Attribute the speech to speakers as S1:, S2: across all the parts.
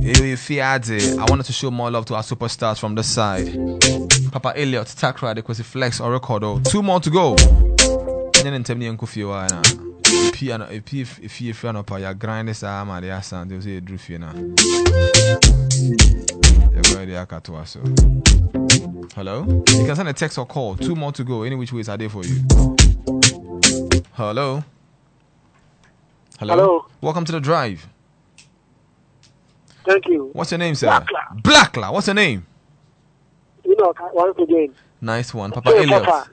S1: Fiade, I wanted to show more love to our superstars from this side. Papa Elliot, Takra, Kwesi Flex, or Recordo. 2 more to go. Then tell me Uncle Fiona. If you fan up your grind this arm at the assant, they'll say Drew Fiona. Hello? You can send a text or call. 2 more to go. Any which ways are there for you? Hello?
S2: Hello?
S1: Welcome to the drive.
S2: Thank you.
S1: What's your name, sir? Blackla. What's your name?
S2: Once again.
S1: Nice one. Papa Elliot.
S2: Papa.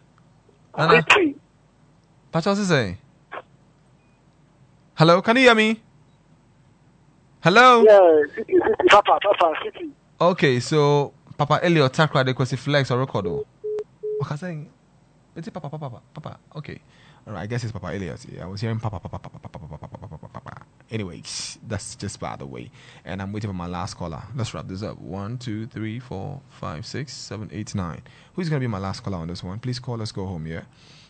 S1: What's you say? Hello? Can you hear me? Hello?
S2: Yeah, City, Papa, City.
S1: Okay, so Papa Elliot, Takra, de Kwesi Flex or Recordo. Okay, saying, is it Papa? Okay. All right, I guess it's Papa Elliot. Yeah, I was hearing Papa. Anyways, that's just by the way. And I'm waiting for my last caller. Let's wrap this up. 1, 2, 3, 4, 5, 6, 7, 8, 9. Who's going to be my last caller on this one? Please call us, go home, yeah?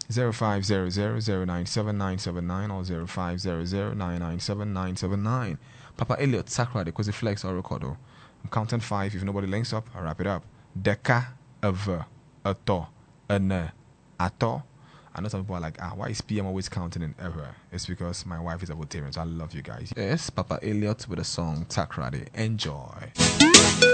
S1: 0500-097-979 or 0500-997-979. Papa Elliot, Sakra, Kwesi Flex or Recordo. I'm counting 5. If nobody links up, I'll wrap it up. Deka, Ava, Ato, Ane, Ato. I know some people are like, why is PM always counting in error? It's because my wife is a Voltarian, so I love you guys. Yes, Papa Elliot with a song, Takrade. Enjoy.